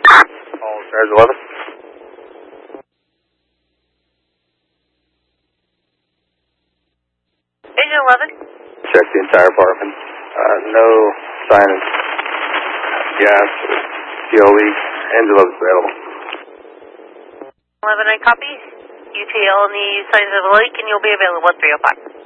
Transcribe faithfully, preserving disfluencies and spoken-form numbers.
All stars eleven. Engine eleven. Check the entire apartment. Uh, no sign of gas or fuel leaks. Engine eleven is available. eleven, I copy. U T L, any signs of a leak, and you'll be available at three oh five.